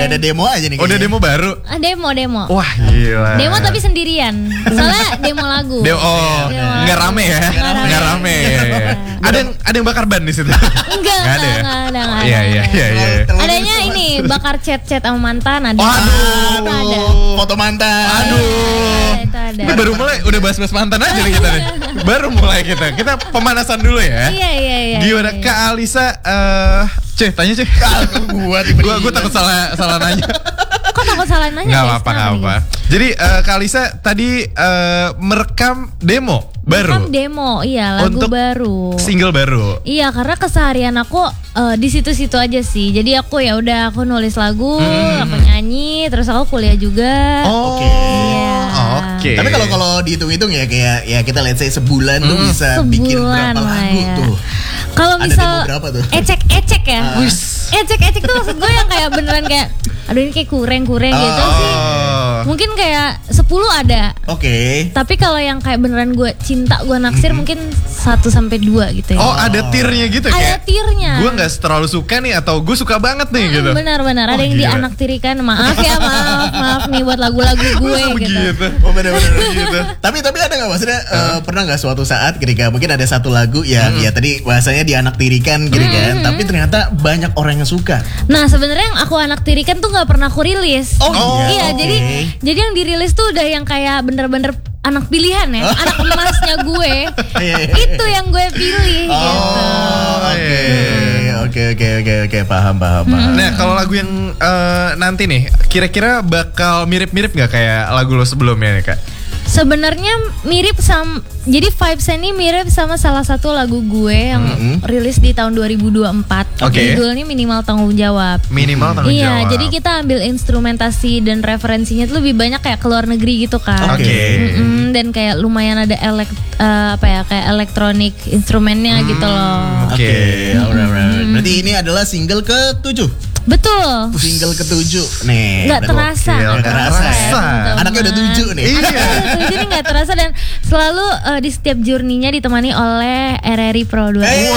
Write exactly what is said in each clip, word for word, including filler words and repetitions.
Udah ada demo aja nih. Oh, udah demo baru. Ah, demo demo. Wah gila. Demo tapi sendirian. Soalnya demo lagu. Demo, oh, Demo nggak lagu. rame ya? Nggak rame. Nggak rame. Iya, iya. Ada yang ada yang bakar ban di situ. Enggak, Nggak enggak, ada ya? enggak ada, enggak ada. Iya iya iya iya. Adanya ini bakar chat-chat sama mantan ada. Waduh. Itu ada. Foto mantan. Aduh. Ada, itu ada. Ini baru mulai udah bahas-bahas mantan aja nih kita nih. Baru mulai kita. Kita pemanasan dulu ya. Iya iya iya. Gimana iya. Kak Alisa? eh Ceh, tanya Ceh. Gua tiba Gua gua takut salah salah nanya. Kok takut salah nanya? Nggak guys? apa-apa, nggak Kenapa apa. nih, Jadi eh, Kak Alisa tadi eh, merekam demo guys? baru. Rekam demo, iya lagu Untuk baru. Single baru. Iya, karena keseharian aku eh, di situ-situ aja sih. Jadi aku ya udah aku nulis lagu, Hmm. aku nyanyi, terus aku kuliah juga. Oh, Oke. Iya. Oke. Tapi kalau kalau dihitung-hitung ya kayak ya kita let's say sebulan tuh Hmm. bisa bikin Sebulan berapa lah lagu ya. tuh? Kalau Ada misal demo berapa tuh? ecek-ecek ya. Ah. Wis. Ecek-ecek tuh maksud gue yang kayak beneran kayak aduh ini kayak kurang-kurang gitu Oh. sih. Mungkin kayak sepuluh ada. Oke. Tapi kalau yang kayak beneran gue cinta, gue naksir mungkin satu sampai dua gitu ya. Oh, ada tiernya gitu Ada kayak. tiernya. Gue nggak terlalu suka nih atau gue suka banget nih gitu. Benar-benar ada Wah, yang gila. dianaktirikan. Maaf ya, maaf, maaf nih buat lagu-lagu gue Masa gitu. begitu? Oh benar-benar Gitu. Tapi tapi ada nggak maksudnya eh, pernah nggak suatu saat ketika mungkin ada satu lagu yang Hmm. ya tadi bahasanya dianaktirikan gitu kan, tapi ternyata banyak orang yang suka. Nah sebenarnya yang aku anaktirikan tuh nggak pernah aku rilis. Oh, iya, oke. jadi jadi yang dirilis tuh udah yang kayak bener-bener anak pilihan ya, anak emasnya gue. Iya, iya. Itu yang gue pilih gitu. Oh, oke, iya. oke, oke, oke, oke, paham, paham, paham. Nah, kalau lagu yang eh, nanti nih, kira-kira bakal mirip-mirip nggak kayak lagu lo sebelumnya nih Kak? Sebenarnya mirip sama, jadi vibes ini mirip sama salah satu lagu gue yang Mm-hmm. rilis di tahun dua ribu dua puluh empat. Oke. Judulnya Minimal Tanggung Jawab. Minimal tanggung Iya, jawab. jadi kita ambil instrumentasi dan referensinya tuh lebih banyak kayak ke luar negeri gitu kan. Oke. Mm-mm, dan kayak lumayan ada elek eh, apa ya kayak elektronik instrumennya gitu loh. Oke. Oke, alright, alright. Berarti ini adalah single ketujuh. Betul. Single ketujuh nih. Nggak berarti- terasa. Gokil, Nggak nggak terasa. terasa. teman-teman. Anaknya udah tujuh nih. Iya. Tujuh ini nggak terasa dan selalu eh, di setiap journey-nya ditemani oleh R R I Pro dua. Eh.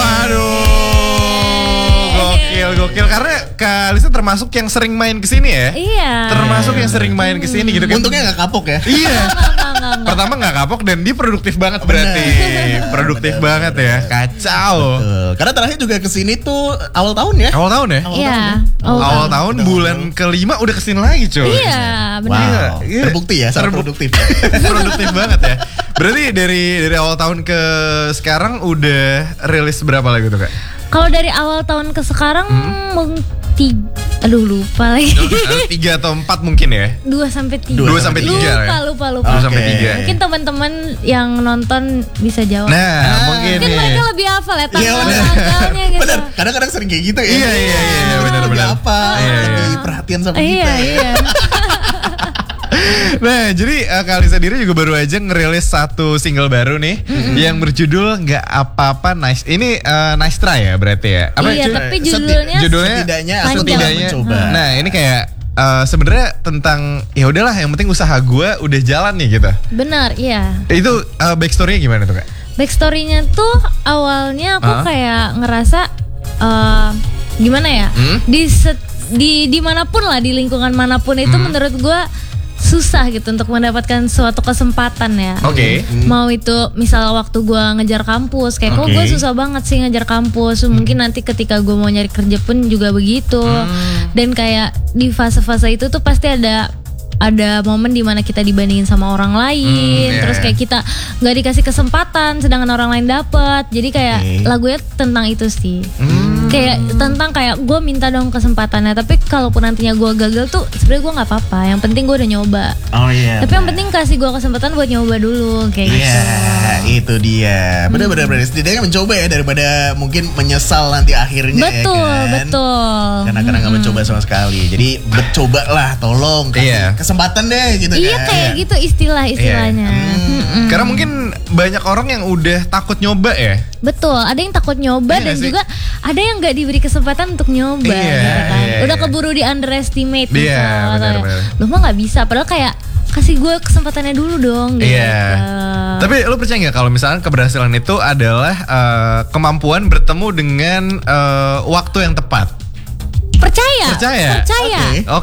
Waduh, gokil gokil karena Kak Alisa termasuk yang sering main kesini ya. Iya. Termasuk yang sering main kesini gitu kan. Untungnya nggak kapok ya. Iya. Nggak, nggak, nggak, nggak. Pertama nggak kapok dan dia produktif banget berarti. Produktif Bener, banget ya. Kacau. Betul. Karena terakhir juga kesini tuh awal tahun ya. Awal tahun ya? Iya. Awal awal Awal tahun. tahun bulan kelima udah kesini lagi coy. Iya, benar. Wow. Iya. Terbukti ya, sangat Terbuk- produktif. Produktif banget ya. Berarti dari dari awal tahun ke sekarang udah rilis berapa lagu tuh Kak? Kalau dari awal tahun ke sekarang mung- ti- aduh lupa lagi. Eh, Tiga atau empat mungkin ya? Dua sampai tiga. Dua sampai tiga Lupa, ya? lupa, lupa. Dua sampai Oke. tiga. Mungkin teman-teman yang nonton bisa jawab. Nah, mungkin Mungkin nih. mereka lebih hafal ya Iya, bener. tanggal-tanggalnya gitu. Bener, kadang-kadang sering kayak gitu ya. Iya, iya, iya, iya, benar, Lebih benar. apa? Iya, iya. Lebih perhatian sama Iya, kita. iya. Nah, jadi uh, Kak Alisa sendiri juga baru aja ngerilis satu single baru nih yang berjudul Nggak Apa-apa Nice. Ini uh, Nice Try ya berarti ya? Iya, cuy? tapi Seti- judulnya judulnya Setidaknya aku aku telah telah setidaknya. mencoba. Nah, ini kayak uh, sebenarnya tentang ya udahlah yang penting usaha gue udah jalan nih gitu. benar, iya. Itu uh, backstory-nya gimana tuh Kak? Backstory-nya tuh awalnya aku Hah? kayak ngerasa eh, gimana ya? Hmm? Di set, di dimanapun lah, di lingkungan manapun itu Hmm. menurut gue susah gitu untuk mendapatkan suatu kesempatan ya. Oke. Mau itu misal waktu gue ngejar kampus, kayak kok Oke. gue susah banget sih ngejar kampus. Mungkin nanti ketika gue mau nyari kerja pun juga begitu. Hmm. Dan kayak di fase-fase itu tuh pasti ada ada momen dimana kita dibandingin sama orang lain, Hmm, iya, terus iya. kayak kita nggak dikasih kesempatan, sedangkan orang lain dapet. Jadi kayak Oke. lagunya tentang itu sih. Hmm. Kayak tentang kayak gue minta dong kesempatannya, tapi kalaupun nantinya gue gagal tuh sebenarnya gue nggak apa-apa. Yang penting gue udah nyoba. Oh iya. Tapi yang penting kasih gue kesempatan buat nyoba dulu kayak Iya, gitu. itu dia. Benar-benar benar. Setidaknya mencoba ya daripada mungkin menyesal nanti akhirnya. Betul, ya kan? betul. Karena karena nggak mencoba sama sekali. Jadi mencoba lah, tolong kasih Iya. kesempatan deh gitu Iya kan. kayak gitu istilah-istilahnya. Mm-mm. Karena mungkin banyak orang yang udah takut nyoba ya. Betul, ada yang takut nyoba Iya dan sih. juga ada yang nggak diberi kesempatan untuk nyoba Iya, gitu kan. iya, Udah iya. keburu di underestimate Iya, misal, benar, kayak, benar. Lu mah nggak bisa, padahal kayak kasih gue kesempatannya dulu dong gitu. Iya. Tapi lu percaya nggak kalau misalnya keberhasilan itu adalah eh, kemampuan bertemu dengan eh, waktu yang tepat? percaya, Percaya? percaya. Oke.